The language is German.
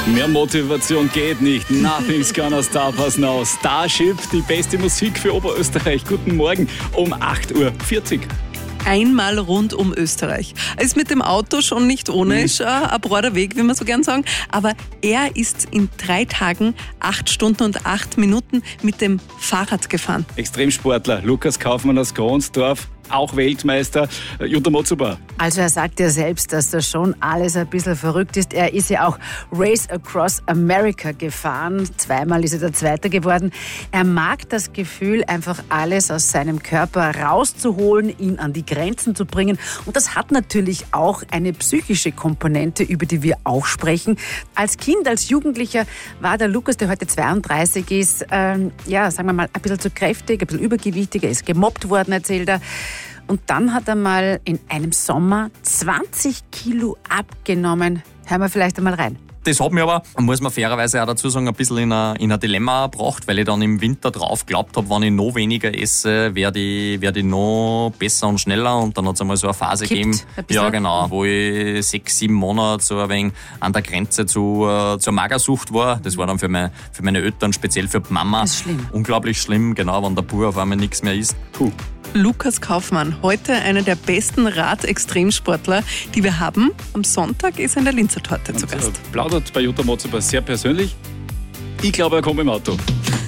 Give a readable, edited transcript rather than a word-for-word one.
Mehr Motivation geht nicht. Nothing's gonna stop us now. Starship, die beste Musik für Oberösterreich. Guten Morgen um 8.40 Uhr. Einmal rund um Österreich. Ist mit dem Auto schon nicht ohne, ist ein broader Weg, wie wir so gern sagen. Aber er ist in 3 Tagen, 8 Stunden und 8 Minuten mit dem Fahrrad gefahren. Extremsportler Lukas Kaufmann aus Kronsdorf, auch Weltmeister. Jutta Motzuber. Also er sagt ja selbst, dass das schon alles ein bisschen verrückt ist. Er ist ja auch Race Across America gefahren. 2-mal ist er der Zweite geworden. Er mag das Gefühl, einfach alles aus seinem Körper rauszuholen, ihn an die Grenzen zu bringen. Und das hat natürlich auch eine psychische Komponente, über die wir auch sprechen. Als Kind, als Jugendlicher war der Lukas, der heute 32 ist, sagen wir mal, ein bisschen zu kräftig, ein bisschen übergewichtig. Er ist gemobbt worden, erzählt er. Und dann hat er mal in einem Sommer 20 Kilo abgenommen. Hören wir vielleicht einmal rein. Das hat mich aber, muss man fairerweise auch dazu sagen, ein bisschen in ein Dilemma gebracht, weil ich dann im Winter drauf geglaubt habe, wenn ich noch weniger esse, werde ich noch besser und schneller. Und dann hat es einmal so eine Phase gegeben, ja genau, wo ich 6-7 Monate so ein wenig an der Grenze zur Magersucht war. Das war dann für meine Eltern, speziell für die Mama. Das ist schlimm. Unglaublich schlimm, genau, wenn der Bub auf einmal nichts mehr isst. Puh. Lukas Kaufmann, heute einer der besten Rad-Extremsportler, die wir haben. Am Sonntag ist er in der Linzer Torte zu Gast. Plaudert bei Jutta Motzuber sehr persönlich. Ich glaube, er kommt im Auto.